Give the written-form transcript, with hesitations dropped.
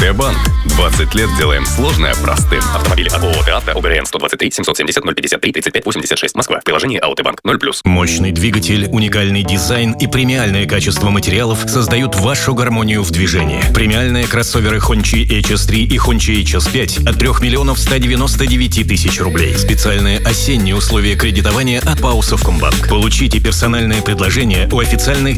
АТ-банк. 20 лет делаем сложное простым. Автомобили от ООО «ТАВТО», ОГРН 123 770 053 35 86, Москва. Приложение АТ-банк 0+. Мощный двигатель, уникальный дизайн и премиальное качество материалов создают вашу гармонию в движении. Премиальные кроссоверы Hongqi HS3 и Hongqi HS5 от 3 миллионов 199 тысяч рублей. Специальные осенние условия кредитования от ПАО «Совкомбанк». Получите персональное предложение у официальных